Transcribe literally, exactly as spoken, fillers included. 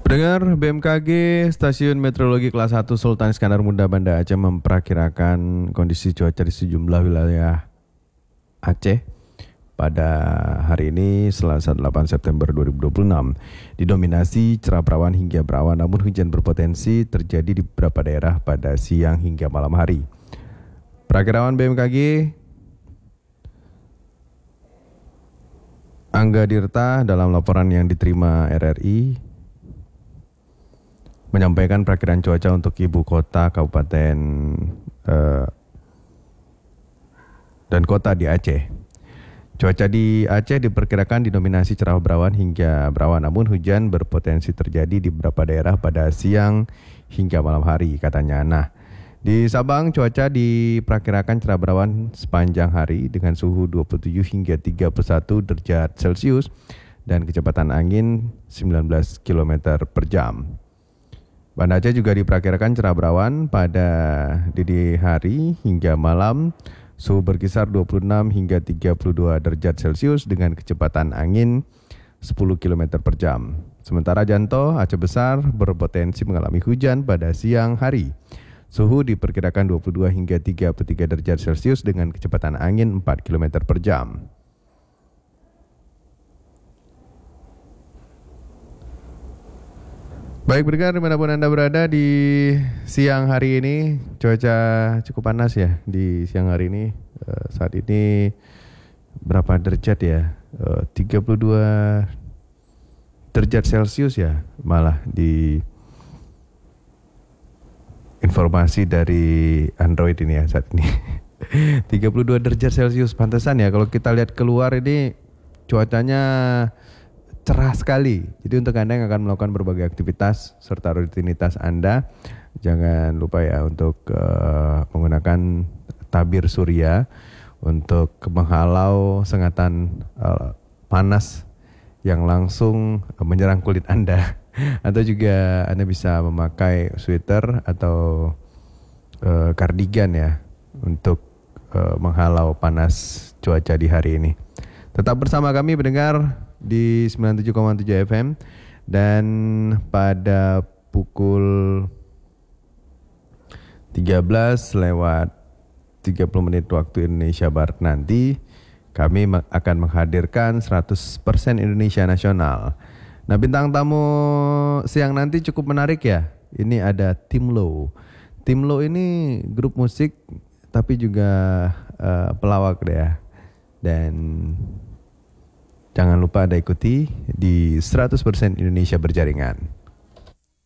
Pendengar B M K G Stasiun Meteorologi Kelas satu Sultan Iskandar Muda Banda Aceh memperkirakan kondisi cuaca di sejumlah wilayah Aceh pada hari ini Selasa delapan September dua ribu dua puluh enam didominasi cerah berawan hingga berawan, namun hujan berpotensi terjadi di beberapa daerah pada siang hingga malam hari. Perakirawan B M K G Angga Dirta dalam laporan yang diterima R R I menyampaikan perakiraan cuaca untuk ibu kota, kabupaten eh, dan kota di Aceh. Cuaca di Aceh diperkirakan didominasi cerah berawan hingga berawan, namun hujan berpotensi terjadi di beberapa daerah pada siang hingga malam hari, katanya. Nah, di Sabang cuaca diperkirakan cerah berawan sepanjang hari dengan suhu dua puluh tujuh hingga tiga puluh satu derajat Celcius dan kecepatan angin sembilan belas kilometer per jam. Banda Aceh juga diperkirakan cerah berawan pada dini hari hingga malam, suhu berkisar dua puluh enam hingga tiga puluh dua derajat Celcius dengan kecepatan angin sepuluh kilometer per jam. Sementara Janto, Aceh Besar berpotensi mengalami hujan pada siang hari. Suhu diperkirakan dua puluh dua hingga tiga puluh tiga derajat Celcius dengan kecepatan angin empat kilometer per jam. Baik pendengar, dimanapun Anda berada di siang hari ini, cuaca cukup panas ya di siang hari ini. Uh, saat ini berapa derajat ya? Uh, tiga puluh dua derajat Celcius ya, malah di informasi dari Android ini ya saat ini. tiga puluh dua derajat Celcius, pantesan ya kalau kita lihat keluar ini cuacanya cerah sekali. Jadi untuk Anda yang akan melakukan berbagai aktivitas serta rutinitas Anda, jangan lupa ya untuk uh, menggunakan tabir surya untuk menghalau sengatan uh, panas yang langsung uh, menyerang kulit Anda. Atau juga Anda bisa memakai sweater atau uh, kardigan ya untuk uh, menghalau panas cuaca di hari ini. Tetap bersama kami pendengar di sembilan puluh tujuh koma tujuh F M, dan pada pukul tiga belas lewat tiga puluh menit waktu Indonesia Barat nanti kami akan menghadirkan seratus persen Indonesia Nasional. Nah, bintang tamu siang nanti cukup menarik ya. Ini ada Tim Low. Tim Low ini grup musik tapi juga uh, pelawak deh ya. Dan jangan lupa Anda ikuti di seratus persen Indonesia Berjaringan.